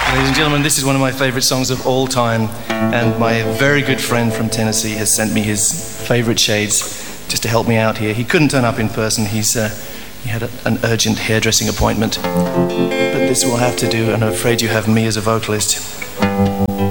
Ladies and gentlemen, this is one of my favorite songs of all time, and my very good friend from Tennessee has sent me his favorite shades just to help me out here. He couldn't turn up in person. He had an urgent hairdressing appointment, but this will have to do, and I'm afraid you have me as a vocalist.